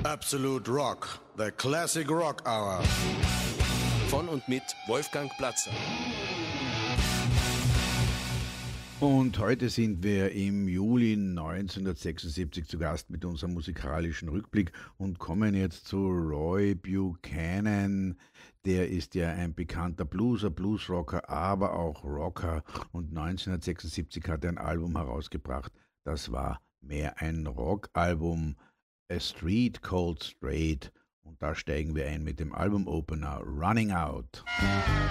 Absolute Rock, the Classic Rock Hour. Von und mit Wolfgang Platzer. Und heute sind wir im Juli 1976 zu Gast mit unserem musikalischen Rückblick und kommen jetzt zu Roy Buchanan. Der ist ja ein bekannter Blueser, Bluesrocker, aber auch Rocker. Und 1976 hat er ein Album herausgebracht. Das war mehr ein Rockalbum, A Street Called Straight. Und da steigen wir ein mit dem Album-Opener Running Out.